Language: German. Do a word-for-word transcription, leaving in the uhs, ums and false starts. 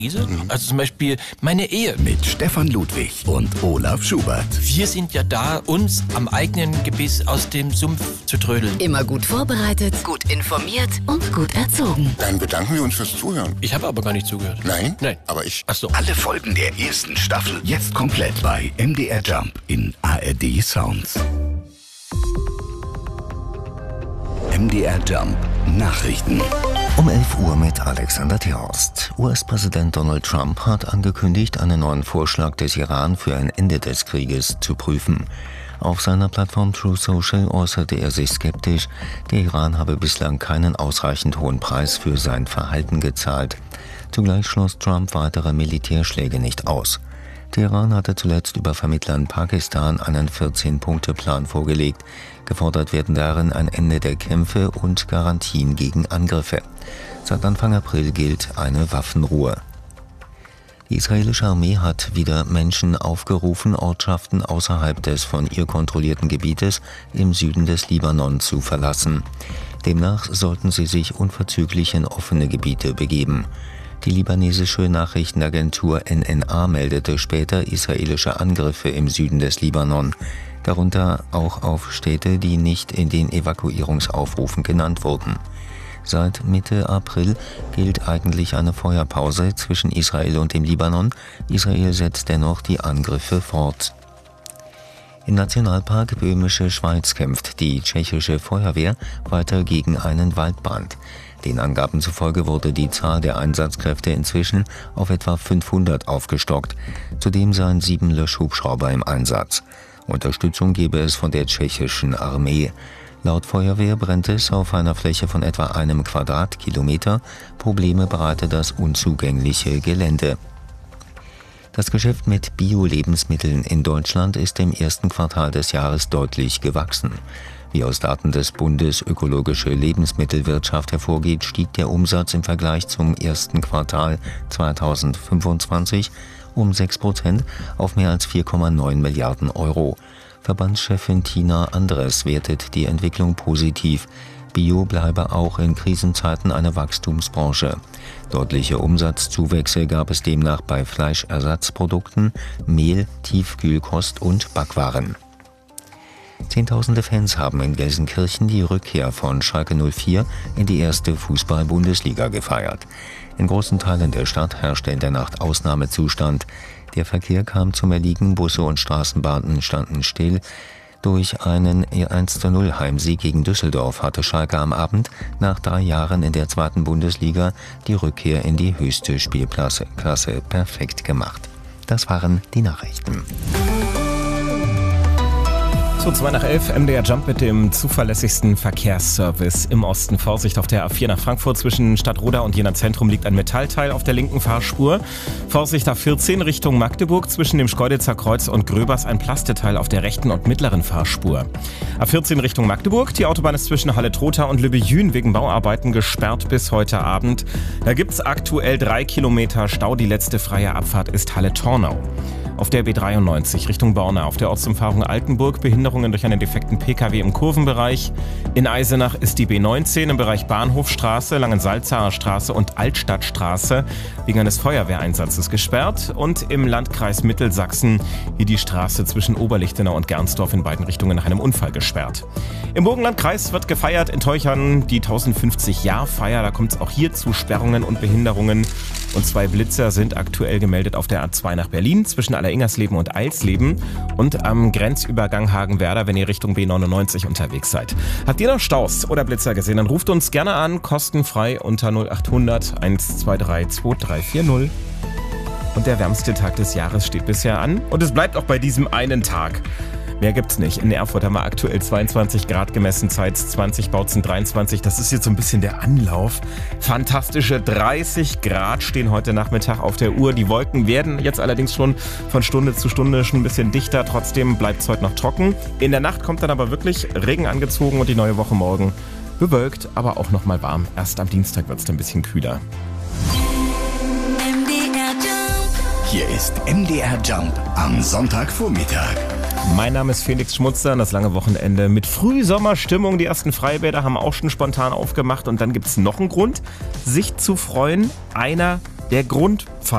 Also zum Beispiel meine Ehe. Mit Stefan Ludwig und Olaf Schubert. Wir sind ja da, uns am eigenen Gebiss aus dem Sumpf zu trödeln. Immer gut vorbereitet, gut informiert und gut erzogen. Dann bedanken wir uns fürs Zuhören. Ich habe aber gar nicht zugehört. Nein? Nein. Aber ich... Ach so. Alle Folgen der ersten Staffel jetzt komplett bei M D R Jump in A R D Sounds. M D R Jump Nachrichten. Um elf Uhr mit Alexander Thorst. U S-Präsident Donald Trump hat angekündigt, einen neuen Vorschlag des Iran für ein Ende des Krieges zu prüfen. Auf seiner Plattform Truth Social äußerte er sich skeptisch. Der Iran habe bislang keinen ausreichend hohen Preis für sein Verhalten gezahlt. Zugleich schloss Trump weitere Militärschläge nicht aus. Teheran hatte zuletzt über Vermittler in Pakistan einen vierzehn-Punkte-Plan vorgelegt. Gefordert werden darin ein Ende der Kämpfe und Garantien gegen Angriffe. Seit Anfang April gilt eine Waffenruhe. Die israelische Armee hat wieder Menschen aufgerufen, Ortschaften außerhalb des von ihr kontrollierten Gebietes im Süden des Libanon zu verlassen. Demnach sollten sie sich unverzüglich in offene Gebiete begeben. Die libanesische Nachrichtenagentur N N A meldete später israelische Angriffe im Süden des Libanon, darunter auch auf Städte, die nicht in den Evakuierungsaufrufen genannt wurden. Seit Mitte April gilt eigentlich eine Feuerpause zwischen Israel und dem Libanon. Israel setzt dennoch die Angriffe fort. Im Nationalpark Böhmische Schweiz kämpft die tschechische Feuerwehr weiter gegen einen Waldbrand. Den Angaben zufolge wurde die Zahl der Einsatzkräfte inzwischen auf etwa fünfhundert aufgestockt. Zudem seien sieben Löschhubschrauber im Einsatz. Unterstützung gebe es von der tschechischen Armee. Laut Feuerwehr brennt es auf einer Fläche von etwa einem Quadratkilometer. Probleme bereite das unzugängliche Gelände. Das Geschäft mit Bio-Lebensmitteln in Deutschland ist im ersten Quartal des Jahres deutlich gewachsen. Wie aus Daten des Bundes Ökologische Lebensmittelwirtschaft hervorgeht, stieg der Umsatz im Vergleich zum ersten Quartal zweitausendfünfundzwanzig um sechs Prozent auf mehr als vier Komma neun Milliarden Euro. Verbandschefin Tina Andres wertet die Entwicklung positiv. Bio bleibe auch in Krisenzeiten eine Wachstumsbranche. Deutliche Umsatzzuwächse gab es demnach bei Fleischersatzprodukten, Mehl, Tiefkühlkost und Backwaren. Zehntausende Fans haben in Gelsenkirchen die Rückkehr von Schalke null vier in die erste Fußball-Bundesliga gefeiert. In großen Teilen der Stadt herrschte in der Nacht Ausnahmezustand. Der Verkehr kam zum Erliegen, Busse und Straßenbahnen standen still. Durch einen eins zu null Heimsieg gegen Düsseldorf hatte Schalke am Abend nach drei Jahren in der zweiten Bundesliga die Rückkehr in die höchste Spielklasse Klasse perfekt gemacht. Das waren die Nachrichten. So, zwei nach elf, M D R Jump mit dem zuverlässigsten Verkehrsservice im Osten. Vorsicht auf der A vier nach Frankfurt zwischen Stadtroda und Jena Zentrum liegt ein Metallteil auf der linken Fahrspur. Vorsicht A vierzehn Richtung Magdeburg zwischen dem Schkeuditzer Kreuz und Gröbers ein Plasteteil auf der rechten und mittleren Fahrspur. A vierzehn Richtung Magdeburg, die Autobahn ist zwischen Halle-Trotha und Lübbejün wegen Bauarbeiten gesperrt bis heute Abend. Da gibt's aktuell drei Kilometer Stau, die letzte freie Abfahrt ist Halle-Tornau. Auf der B dreiundneunzig Richtung Borna, auf der Ortsumfahrung Altenburg Behinderungen durch einen defekten P K W im Kurvenbereich. In Eisenach ist die B neunzehn im Bereich Bahnhofstraße, Langensalzacher Straße und Altstadtstraße wegen eines Feuerwehreinsatzes gesperrt. Und im Landkreis Mittelsachsen hier die Straße zwischen Oberlichtenau und Gernsdorf in beiden Richtungen nach einem Unfall gesperrt. Im Burgenlandkreis wird gefeiert in Teuchern die tausendfünfzig-Jahr-Feier. Da kommt es auch hier zu Sperrungen und Behinderungen. Und zwei Blitzer sind aktuell gemeldet auf der A zwei nach Berlin zwischen Alleringersleben und Eilsleben und am Grenzübergang Hagenwerder, wenn ihr Richtung B neunundneunzig unterwegs seid. Habt ihr noch Staus oder Blitzer gesehen? Dann ruft uns gerne an, kostenfrei unter null achthundert eins zwei drei zwei drei vier null. Und der wärmste Tag des Jahres steht bisher an und es bleibt auch bei diesem einen Tag. Mehr gibt's nicht. In Erfurt haben wir aktuell zweiundzwanzig Grad gemessen, Zeitz zwanzig, Bautzen dreiundzwanzig. Das ist jetzt so ein bisschen der Anlauf. Fantastische dreißig Grad stehen heute Nachmittag auf der Uhr. Die Wolken werden jetzt allerdings schon von Stunde zu Stunde schon ein bisschen dichter. Trotzdem bleibt es heute noch trocken. In der Nacht kommt dann aber wirklich Regen angezogen und die neue Woche morgen bewölkt, aber auch noch mal warm. Erst am Dienstag wird es dann ein bisschen kühler. Hier ist M D R Jump am Sonntagvormittag. Mein Name ist Felix Schmutzer und das lange Wochenende mit Frühsommerstimmung. Die ersten Freibäder haben auch schon spontan aufgemacht und dann gibt es noch einen Grund, sich zu freuen. Einer der Grundpfeiler.